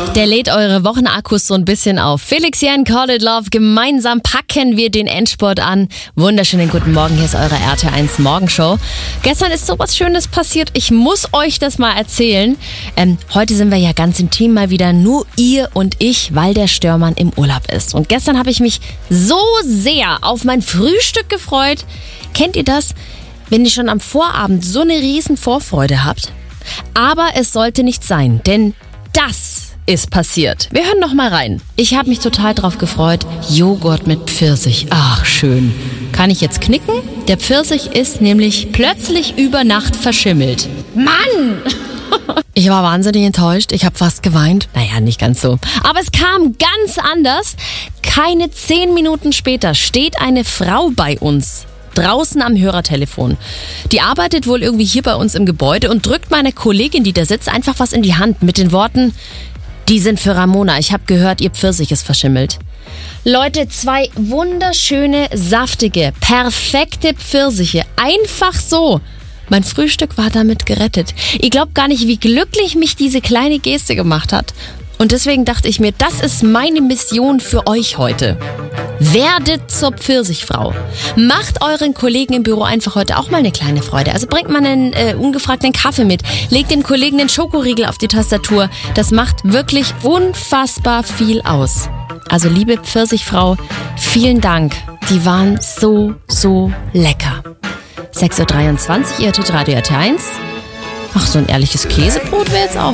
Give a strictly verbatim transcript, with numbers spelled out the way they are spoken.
Der lädt eure Wochenakkus so ein bisschen auf. Felix Jan, Call It Love. Gemeinsam packen wir den Endspurt an. Wunderschönen guten Morgen. Hier ist eure R T eins Morgenshow. Gestern ist sowas Schönes passiert. Ich muss euch das mal erzählen. Ähm, heute sind wir ja ganz intim mal wieder nur ihr und ich, weil der Störmann im Urlaub ist. Und gestern habe ich mich so sehr auf mein Frühstück gefreut. Kennt ihr das? Wenn ihr schon am Vorabend so eine riesen Vorfreude habt? Aber es sollte nicht sein, denn das ist passiert. Wir hören noch mal rein. Ich habe mich total drauf gefreut. Joghurt mit Pfirsich. Ach, schön. Kann ich jetzt knicken? Der Pfirsich ist nämlich plötzlich über Nacht verschimmelt. Mann! Ich war wahnsinnig enttäuscht. Ich habe fast geweint. Naja, nicht ganz so. Aber es kam ganz anders. Keine zehn Minuten später steht eine Frau bei uns draußen am Hörertelefon. Die arbeitet wohl irgendwie hier bei uns im Gebäude und drückt meiner Kollegin, die da sitzt, einfach was in die Hand mit den Worten: Die sind für Ramona. Ich habe gehört, ihr Pfirsich ist verschimmelt. Leute, zwei wunderschöne, saftige, perfekte Pfirsiche. Einfach so. Mein Frühstück war damit gerettet. Ihr glaubt gar nicht, wie glücklich mich diese kleine Geste gemacht hat. Und deswegen dachte ich mir, das ist meine Mission für euch heute. Werdet zur Pfirsichfrau. Macht euren Kollegen im Büro einfach heute auch mal eine kleine Freude. Also bringt mal einen äh, ungefragten Kaffee mit. Legt dem Kollegen den Schokoriegel auf die Tastatur. Das macht wirklich unfassbar viel aus. Also liebe Pfirsichfrau, vielen Dank. Die waren so, so lecker. sechs Uhr dreiundzwanzig, ihr hört Radio R T eins. Ach, so ein ehrliches Käsebrot wäre jetzt auch